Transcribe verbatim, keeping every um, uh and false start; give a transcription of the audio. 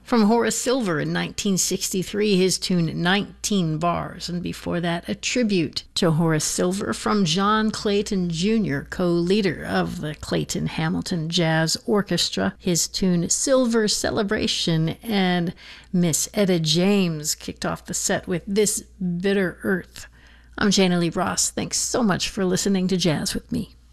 From Horace Silver in nineteen sixty-three, his tune nineteen Bars, and before that, a tribute to Horace Silver from John Clayton Junior, co-leader of the Clayton Hamilton Jazz Orchestra, his tune Silver Celebration, and Miss Etta James kicked off the set with This Bitter Earth. I'm Jana Lee Ross. Thanks so much for listening to Jazz with me.